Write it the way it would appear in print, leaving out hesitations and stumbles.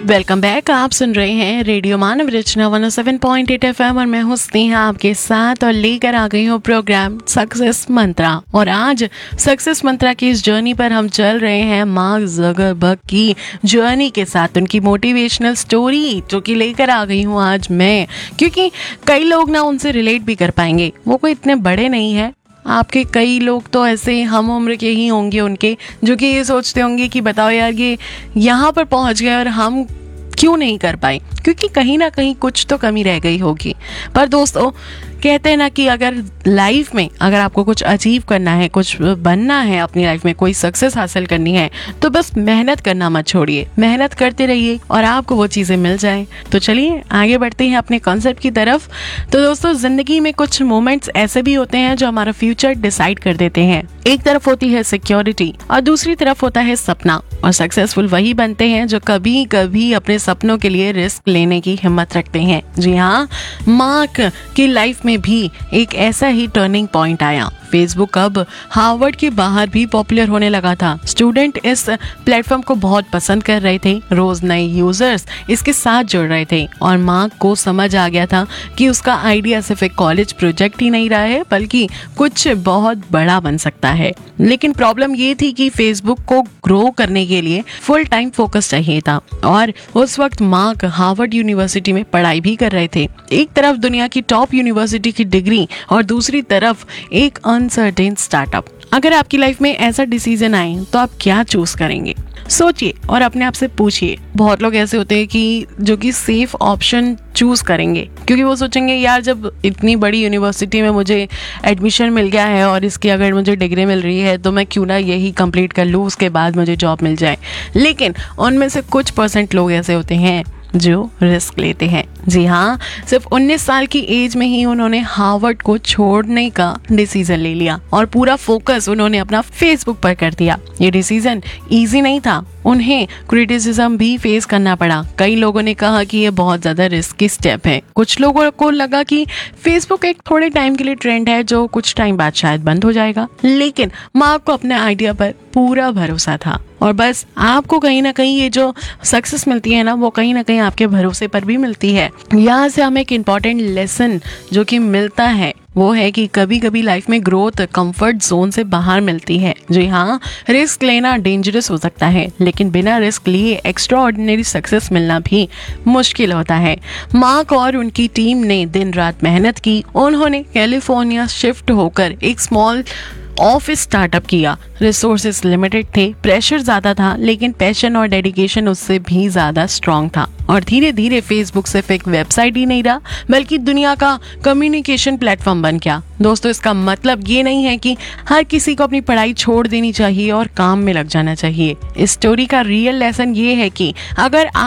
Welcome back. आप सुन रहे हैं रेडियो मानव रचना 107.8 FM और मैं हूं स्नेहा आपके साथ और लेकर आ गई हूं प्रोग्राम सक्सेस मंत्रा। और आज सक्सेस मंत्रा की इस जर्नी पर हम चल रहे हैं मार्क ज़करबर्ग की जर्नी के साथ, उनकी मोटिवेशनल स्टोरी जो कि लेकर आ गई हूं आज मैं, क्योंकि कई लोग ना उनसे रिलेट भी कर पाएंगे। वो कोई इतने बड़े नहीं है, आपके कई लोग तो ऐसे हम उम्र के ही होंगे उनके, जो कि ये सोचते होंगे कि बताओ यार ये यहाँ पर पहुँच गए और हम क्यों नहीं कर पाए, क्योंकि कहीं ना कहीं कुछ तो कमी रह गई होगी। पर दोस्तों कहते हैं ना कि अगर लाइफ में अगर आपको कुछ अचीव करना है, कुछ बनना है, अपनी लाइफ में कोई सक्सेस हासिल करनी है, तो बस मेहनत करना मत छोड़िए, मेहनत करते रहिए और आपको वो चीज़ें मिल जाएं। तो चलिए आगे बढ़ते हैं अपने कॉन्सेप्ट की तरफ। तो दोस्तों जिंदगी में कुछ मोमेंट्स ऐसे भी होते हैं जो हमारा फ्यूचर डिसाइड कर देते हैं। एक तरफ होती है सिक्योरिटी और दूसरी तरफ होता है सपना। और सक्सेसफुल वही बनते हैं जो कभी कभी अपने सपनों के लिए रिस्क लेने की हिम्मत रखते हैं। जी हाँ, मार्क की लाइफ में भी एक ऐसा ही टर्निंग पॉइंट आया। फेसबुक अब हार्वर्ड के बाहर भी पॉपुलर होने लगा था। स्टूडेंट इस प्लेटफॉर्म को बहुत पसंद कर रहे थे, रोज नए यूजर्स इसके साथ जुड़ रहे थे और मार्क को समझ आ गया था कि उसका आइडिया सिर्फ एक कॉलेज प्रोजेक्ट ही नहीं रहा है, बल्कि कुछ बहुत बड़ा बन सकता है। लेकिन प्रॉब्लम ये थी कि फेसबुक को ग्रो करने के लिए फुल टाइम फोकस चाहिए था और उस वक्त मार्क हार्वर्ड यूनिवर्सिटी में पढ़ाई भी कर रहे थे। एक तरफ दुनिया की टॉप यूनिवर्सिटी की डिग्री और दूसरी तरफ एक अनसर्टेन स्टार्टअप। अगर आपकी लाइफ में ऐसा डिसीजन आए तो आप क्या चूज करेंगे? सोचिए और अपने आप से पूछिए। बहुत लोग ऐसे होते हैं कि जो कि सेफ ऑप्शन चूज करेंगे, क्योंकि वो सोचेंगे यार जब इतनी बड़ी यूनिवर्सिटी में मुझे एडमिशन मिल गया है और इसकी अगर मुझे डिग्री मिल रही है तो मैं क्यों ना यही कंप्लीट कर लूँ, उसके बाद मुझे जॉब मिल जाए। लेकिन उनमें से कुछ % लोग ऐसे होते हैं जो रिस्क लेते हैं। जी हाँ, सिर्फ 19 साल की एज में ही उन्होंने हार्वर्ड को छोड़ने का डिसीजन ले लिया और पूरा फोकस उन्होंने अपना फेसबुक पर कर दिया। ये डिसीजन इजी नहीं था, उन्हें क्रिटिसिज्म भी फेस करना पड़ा। कई लोगों ने कहा कि ये बहुत ज्यादा रिस्की स्टेप है। कुछ लोगों को लगा कि फेसबुक एक थोड़े टाइम के लिए ट्रेंड है जो कुछ टाइम बाद शायद बंद हो जाएगा। लेकिन मार्क को अपने आइडिया पर पूरा भरोसा था और बस आपको कहीं ना कहीं ये जो सक्सेस मिलती है ना, वो कहीं ना कहीं आपके भरोसे पर भी मिलती है। यहाँ से हमें एक इम्पॉर्टेंट लेसन जो कि मिलता है वो है कि कभी कभी लाइफ में ग्रोथ कंफर्ट जोन से बाहर मिलती है। जी हाँ, रिस्क लेना डेंजरस हो सकता है, लेकिन बिना रिस्क लिए एक्स्ट्रा ऑर्डिनरी सक्सेस मिलना भी मुश्किल होता है। मार्क और उनकी टीम ने दिन रात मेहनत की। उन्होंने कैलिफोर्निया शिफ्ट होकर एक स्मॉल ऑफिस स्टार्टअप किया। रिसोर्सेज लिमिटेड थे, प्रेशर ज्यादा था, लेकिन पैशन और डेडिकेशन उससे भी ज्यादा स्ट्रांग था। और धीरे धीरे फेसबुक सिर्फ एक वेबसाइट ही नहीं रहा, बल्कि दुनिया का कम्युनिकेशन प्लेटफॉर्म बन गया। दोस्तों इसका मतलब ये नहीं है कि हर किसी को अपनी पढ़ाई छोड़ देनी चाहिए और काम में लग जाना चाहिए। इस स्टोरी का रियल लेसन ये है कि अगर